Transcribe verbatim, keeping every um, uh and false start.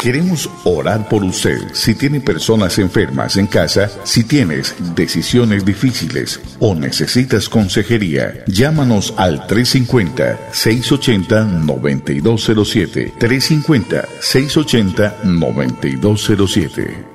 Queremos orar por usted. Si tiene personas enfermas en casa, si tienes decisiones difíciles o necesitas consejería, llámanos al tres cinco cero, seis ocho cero, nueve dos cero siete. tres cinco cero, seis ocho cero, nueve dos cero siete.